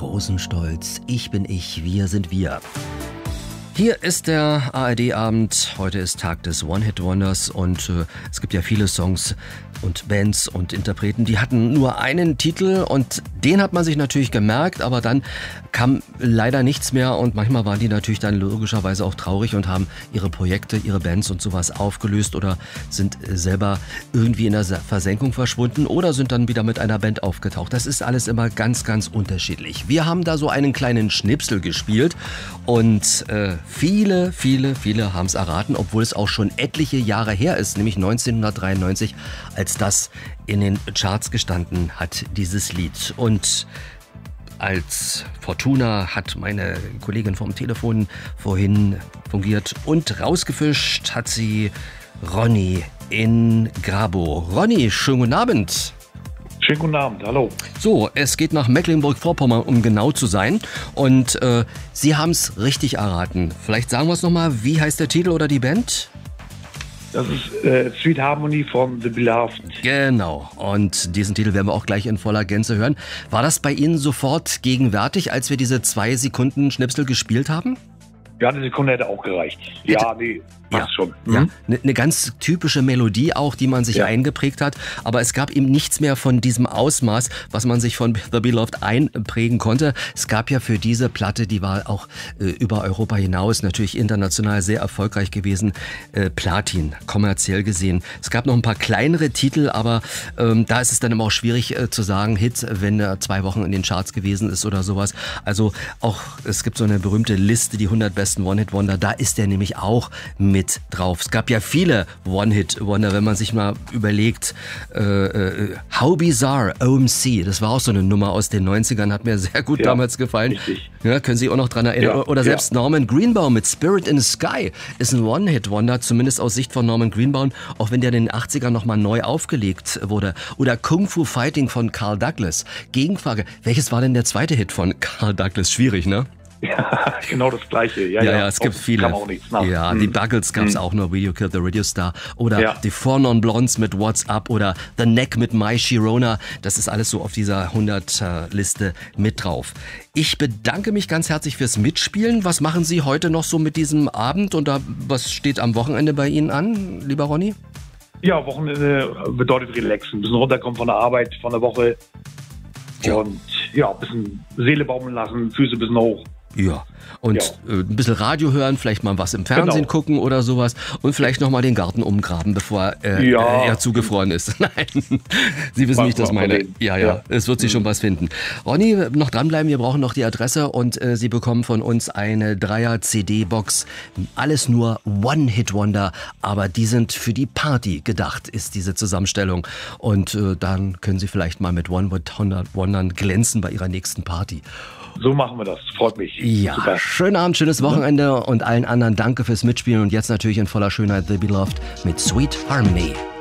Rosenstolz, ich bin ich, wir sind wir. Hier ist der ARD-Abend. Heute ist Tag des One-Hit-Wonders und es gibt ja viele Songs und Bands und Interpreten, die hatten nur einen Titel und den hat man sich natürlich gemerkt, aber dann kam leider nichts mehr und manchmal waren die natürlich dann logischerweise auch traurig und haben ihre Projekte, ihre Bands und sowas aufgelöst oder sind selber irgendwie in der Versenkung verschwunden oder sind dann wieder mit einer Band aufgetaucht. Das ist alles immer ganz, ganz unterschiedlich. Wir haben da so einen kleinen Schnipsel gespielt und viele haben es erraten, obwohl es auch schon etliche Jahre her ist, nämlich 1993, als das in den Charts gestanden hat, dieses Lied. Und als Fortuna hat meine Kollegin vom Telefon vorhin fungiert und rausgefischt hat sie Ronny in Grabo. Ronny, schönen guten Abend. Schönen guten Abend, hallo. So, es geht nach Mecklenburg-Vorpommern, um genau zu sein. Und Sie haben es richtig erraten. Vielleicht sagen wir es nochmal, wie heißt der Titel oder die Band? Das ist Sweet Harmony von The Beloved. Genau, und diesen Titel werden wir auch gleich in voller Gänze hören. War das bei Ihnen sofort gegenwärtig, als wir diese 2 Sekunden Schnipsel gespielt haben? Ja, eine Sekunde hätte auch gereicht. Ja, nee, passt schon. Ja, eine ganz typische Melodie auch, die man sich eingeprägt hat. Aber es gab eben nichts mehr von diesem Ausmaß, was man sich von The Beloved einprägen konnte. Es gab ja für diese Platte, die war auch über Europa hinaus natürlich international sehr erfolgreich gewesen, Platin, kommerziell gesehen. Es gab noch ein paar kleinere Titel, aber da ist es dann immer auch schwierig zu sagen, Hit, wenn er 2 Wochen in den Charts gewesen ist oder sowas. Also auch, es gibt so eine berühmte Liste, die 100 besten One-Hit-Wonder, da ist der nämlich auch mit drauf. Es gab ja viele One-Hit-Wonder, wenn man sich mal überlegt, How Bizarre, OMC, das war auch so eine Nummer aus den 90ern, hat mir sehr gut damals gefallen. Richtig. Ja, können Sie sich auch noch dran erinnern? Ja, oder selbst Norman Greenbaum mit Spirit in the Sky ist ein One-Hit-Wonder, zumindest aus Sicht von Norman Greenbaum, auch wenn der in den 80ern nochmal neu aufgelegt wurde. Oder Kung Fu Fighting von Carl Douglas. Gegenfrage, welches war denn der zweite Hit von Carl Douglas? Schwierig, ne? Ja, genau das Gleiche. Ja, es gibt viele. Kam auch nichts nach. Ja, die Buggles gab es auch nur, Video Killed the Radio Star. Oder die Four Non Blondes mit What's Up oder The Neck mit My Sharona. Das ist alles so auf dieser 100-Liste mit drauf. Ich bedanke mich ganz herzlich fürs Mitspielen. Was machen Sie heute noch so mit diesem Abend und was steht am Wochenende bei Ihnen an, lieber Ronny? Ja, Wochenende bedeutet relaxen. Ein bisschen runterkommen von der Arbeit, von der Woche. Ja. Und ein bisschen Seele baumeln lassen, Füße ein bisschen hoch. Ja, und ein bisschen Radio hören, vielleicht mal was im Fernsehen gucken oder sowas und vielleicht nochmal den Garten umgraben, bevor er zugefroren ist. Nein, Sie wissen nicht, dass meine... Ja, es wird sich schon was finden. Ronny, noch dranbleiben, wir brauchen noch die Adresse und Sie bekommen von uns eine 3er-CD-Box. Alles nur One-Hit-Wonder, aber die sind für die Party gedacht, ist diese Zusammenstellung. Und dann können Sie vielleicht mal mit One-Hit-Wondern glänzen bei Ihrer nächsten Party. So machen wir das. Freut mich. Ja, super. Schönen Abend, schönes Wochenende und allen anderen danke fürs Mitspielen und jetzt natürlich in voller Schönheit The Beloved mit Sweet Harmony.